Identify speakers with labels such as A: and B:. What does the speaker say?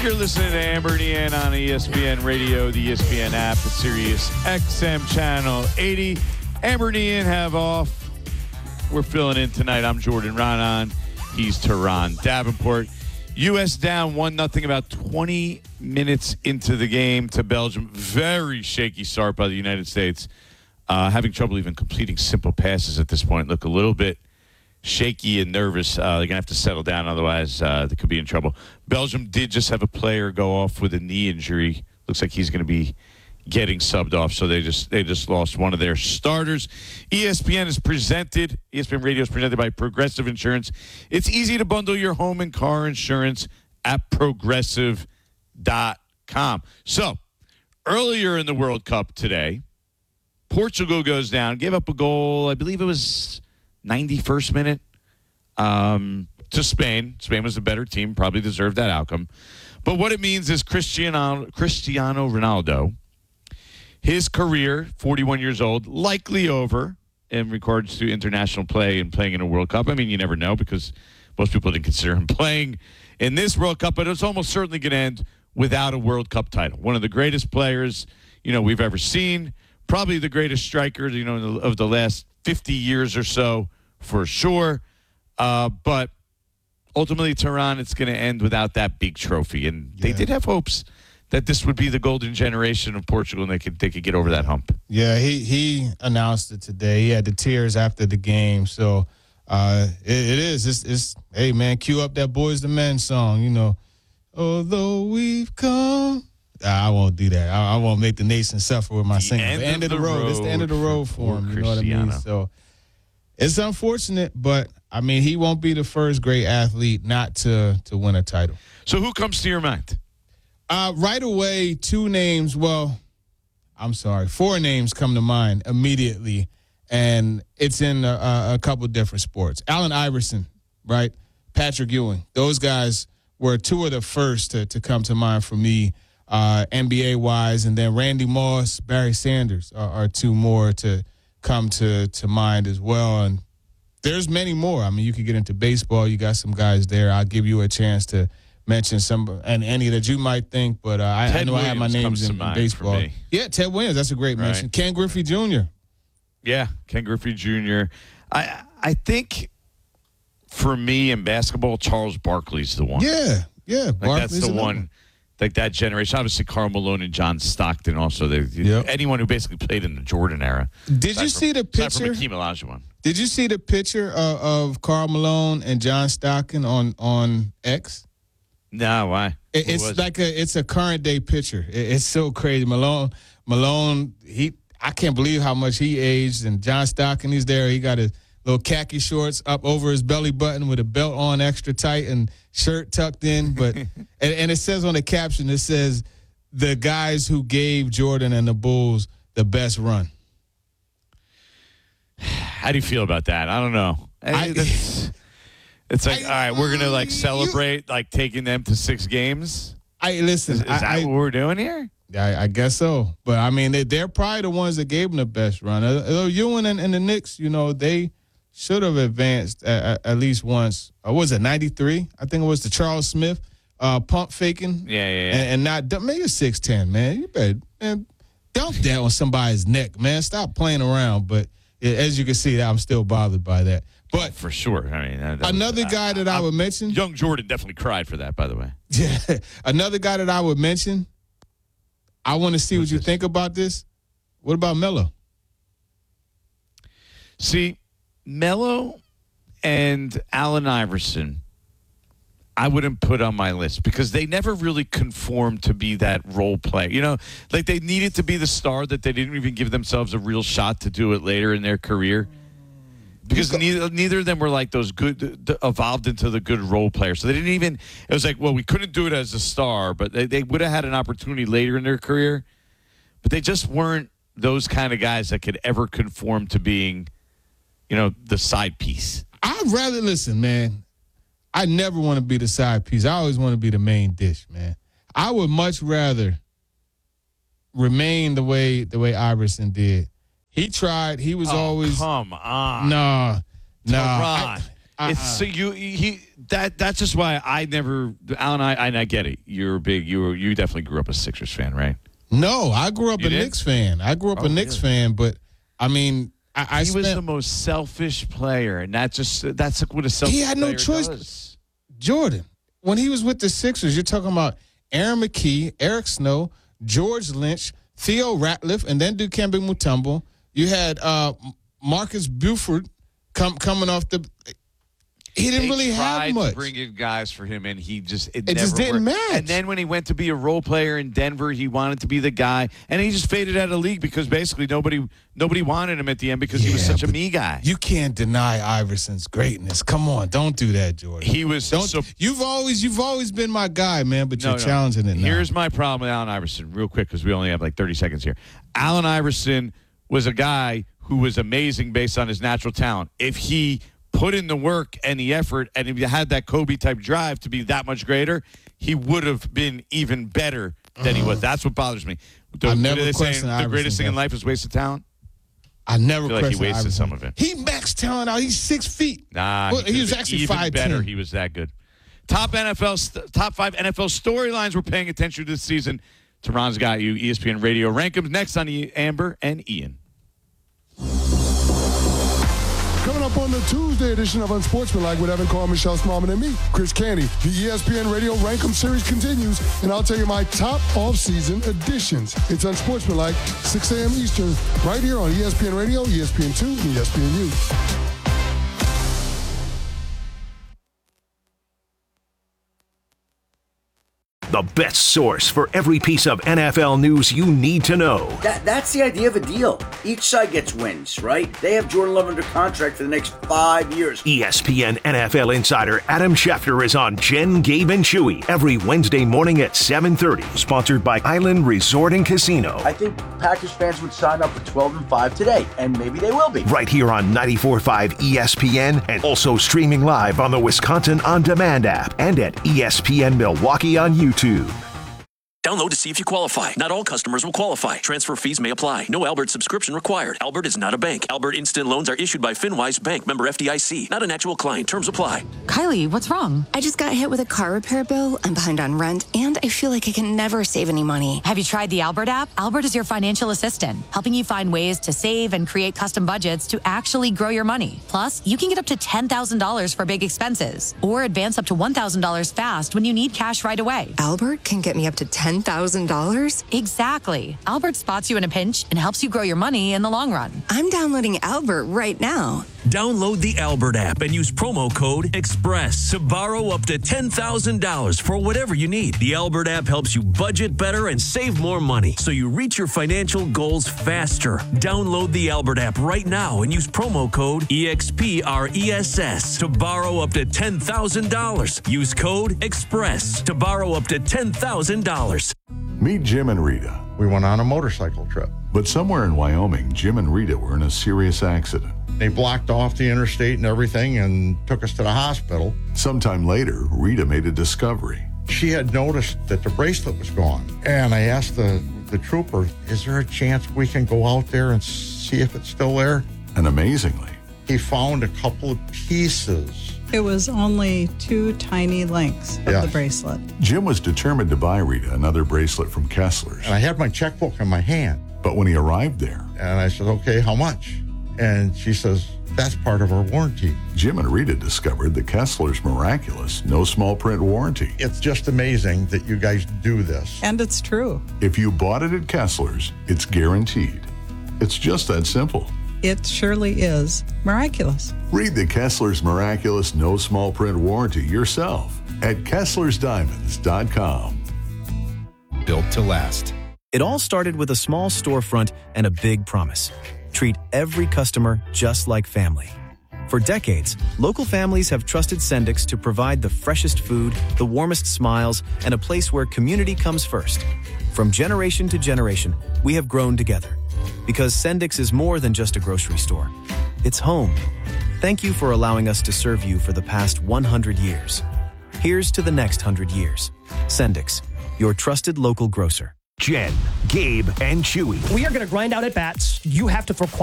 A: You're listening to Amber and Ian on ESPN Radio, the ESPN app, the Sirius XM Channel 80. Amber and Ian have off. We're filling in tonight. I'm Jordan Raanan. He's Tehran Davenport. U.S. down 1-0 about 20 minutes into the game to Belgium. Very shaky start by the United States. Having trouble even completing simple passes at this point. Look a little bit shaky and nervous. They're going to have to settle down, otherwise they could be in trouble. Belgium did just have a player go off with a knee injury. Looks like he's going to be getting subbed off, so they just lost one of their starters. ESPN Radio is presented by Progressive Insurance. It's easy to bundle your home and car insurance at Progressive.com. So, earlier in the World Cup today, Portugal goes down, gave up a goal, I believe it was 91st minute, to Spain. Spain was a better team, probably deserved that outcome. But what it means is Cristiano Ronaldo, his career, 41 years old, likely over in regards to international play and playing in a World Cup. I mean, you never know because most people didn't consider him playing in this World Cup, but it's almost certainly going to end without a World Cup title. One of the greatest players, we've ever seen. Probably the greatest striker, of the last 50 years or so, for sure. But ultimately, Tehran, it's going to end without that big trophy. And they did have hopes that this would be the golden generation of Portugal and they could get over that hump. Yeah,
B: he announced it today. He had the tears after the game. So it is. It's hey, man, cue up that Boys II Men song, Although we've come. I won't do that. I won't make the nation suffer with my singing. The end of the road. It's the end of the road for him. You know what I mean? So it's unfortunate, but, he won't be the first great athlete not to win a title.
A: So who comes to your mind?
B: Right away, four names come to mind immediately, and it's in a couple different sports. Allen Iverson, right? Patrick Ewing. Those guys were two of the first to come to mind for me. NBA-wise, and then Randy Moss, Barry Sanders are two more to come to mind as well. And there's many more. You could get into baseball. You got some guys there. I'll give you a chance to mention some and any that you might think, but I know I have my names in baseball. Yeah, Ted Williams. That's a great mention. Ken Griffey Jr.
A: Yeah, Ken Griffey Jr. I think for me in basketball, Charles Barkley's the one.
B: Yeah.
A: That's the one. Like that generation, obviously Karl Malone and John Stockton also. Anyone who basically played in the Jordan era.
B: Did you see the picture?
A: From Hakeem Olajuwon.
B: Did you see the picture of Karl Malone and John Stockton on X?
A: No, why?
B: It's a current day picture. It's so crazy. Malone, I can't believe how much he aged. And John Stockton, he's there. He got his little khaki shorts up over his belly button with a belt on extra tight and shirt tucked in. But and it says on the caption, it says, the guys who gave Jordan and the Bulls the best run.
A: How do you feel about that? I don't know. It's like, all right, we're going to celebrate taking them to 6 games?
B: Listen.
A: Is that what we're doing here?
B: I guess so. But, they're probably the ones that gave them the best run. Ewing and the Knicks, they should have advanced at least once. Was it 93? I think it was the Charles Smith pump faking.
A: Yeah.
B: And not maybe 6'10", man. You better dunk that on somebody's neck, man. Stop playing around. But as you can see, I'm still bothered by that. But
A: for sure.
B: Another guy that I would mention.
A: Young Jordan definitely cried for that, by the way.
B: Yeah. Another guy that I would mention. I want to see what you think about this. What about Melo?
A: See, Melo and Allen Iverson, I wouldn't put on my list because they never really conformed to be that role player. They needed to be the star that they didn't even give themselves a real shot to do it later in their career. Because neither of them were those good, evolved into the good role players. So they didn't even, it was we couldn't do it as a star, but they would have had an opportunity later in their career. But they just weren't those kind of guys that could ever conform to being, the side piece.
B: I'd rather, listen, man, I never want to be the side piece. I always want to be the main dish, man. I would much rather remain the way Iverson did. He tried. He was always.
A: Come on.
B: No.
A: Tehran. It's so that's just why I never Alan. I get it. You're big. You definitely grew up a Sixers fan, right?
B: No, I grew up a Knicks fan. Knicks fan, but I mean,
A: he was the most selfish player, and that's what a selfish player
B: he had no choice.
A: Does.
B: Jordan, when he was with the Sixers, you're talking about Aaron McKee, Eric Snow, George Lynch, Theo Ratliff, and then Dikembe Mutombo. You had Marcus Buford coming off the. He didn't really have much.
A: To bring in guys for him, and it just
B: didn't
A: worked.
B: match.
A: And then when he went to be a role player in Denver, he wanted to be the guy, and he just faded out of the league because basically nobody wanted him at the end because he was such a me guy.
B: You can't deny Iverson's greatness. Come on, don't do that, Jordan.
A: He was.
B: You've always been my guy, man. But you're challenging it now.
A: Here's my problem with Allen Iverson, real quick, because we only have like 30 seconds here. Allen Iverson was a guy who was amazing based on his natural talent. If he put in the work and the effort, and if you had that Kobe-type drive to be that much greater, he would have been even better than he was. That's what bothers me.
B: I never questioned
A: the greatest thing in life is wasted talent?
B: I never
A: feel like he wasted
B: Iverson.
A: some of it.
B: He maxed talent out. He's 6 feet.
A: Nah,
B: he was actually
A: even
B: 5'10".
A: better. He was that good. Top 5 NFL storylines we're paying attention to this season. Tehran's got you. ESPN Radio Rank'ems next on Amber and Ian.
C: Coming up on the Tuesday edition of Unsportsmanlike with Evan Carr, Michelle Smallman, and me, Chris Canty. The ESPN Radio Rank'em series continues, and I'll tell you my top off-season additions. It's Unsportsmanlike, 6 a.m. Eastern, right here on ESPN Radio, ESPN2, and ESPNU.
D: The best source for every piece of NFL news you need to know.
E: That's the idea of a deal. Each side gets wins, right? They have Jordan Love under contract for the next 5 years.
D: ESPN NFL insider Adam Schefter is on Jen, Gabe, and Chewy every Wednesday morning at 7:30. Sponsored by Island Resort and Casino.
E: I think Packers fans would sign up for 12-5 today, and maybe they will be.
D: Right here on 94.5 ESPN, and also streaming live on the Wisconsin On Demand app and at ESPN Milwaukee on YouTube.
F: Download to see if you qualify. Not all customers will qualify. Transfer fees may apply. No Albert subscription required. Albert is not a bank. Albert Instant Loans are issued by FinWise Bank, member FDIC. Not an actual client. Terms apply.
G: Kylie, what's wrong?
H: I just got hit with a car repair bill. I'm behind on rent, and I feel like I can never save any money.
G: Have you tried the Albert app? Albert is your financial assistant, helping you find ways to save and create custom budgets to actually grow your money. Plus, you can get up to $10,000 for big expenses, or advance up to $1,000 fast when you need cash right away.
H: Albert can get me up to $10,000?
G: Exactly. Albert spots you in a pinch and helps you grow your money in the long run.
H: I'm downloading Albert right now.
F: Download the Albert app and use promo code EXPRESS to borrow up to $10,000 for whatever you need. The Albert app helps you budget better and save more money so you reach your financial goals faster. Download the Albert app right now and use promo code EXPRESS to borrow up to $10,000. Use code EXPRESS to borrow up to $10,000.
I: Meet Jim and Rita.
J: We went on a motorcycle trip.
I: But somewhere in Wyoming, Jim and Rita were in a serious accident.
J: They blocked off the interstate and everything and took us to the hospital.
I: Sometime later, Rita made a discovery.
J: She had noticed that the bracelet was gone. And I asked the trooper, is there a chance we can go out there and see if it's still there?
I: And amazingly,
J: he found a couple of pieces.
K: It was only 2 tiny links of the bracelet.
I: Jim was determined to buy Rita another bracelet from Kessler's.
J: And I had my checkbook in my hand.
I: But when he arrived there,
J: and I said, okay, how much? And she says, that's part of our warranty.
I: Jim and Rita discovered the Kessler's miraculous no small print warranty.
J: It's just amazing that you guys do this.
K: And it's true.
I: If you bought it at Kessler's, it's guaranteed. It's just that simple.
K: It surely is miraculous.
I: Read the Kessler's miraculous no small print warranty yourself at Kessler'sDiamonds.com.
L: Built to last. It all started with a small storefront and a big promise. Treat every customer just like family. For decades, local families have trusted Sendix to provide the freshest food, the warmest smiles, and a place where community comes first. From generation to generation, we have grown together. Because Sendix is more than just a grocery store. It's home. Thank you for allowing us to serve you for the past 100 years. Here's to the next 100 years. Sendix, your trusted local grocer.
D: Jen, Gabe, and Chewy.
M: We are going to grind out at bats. You have to throw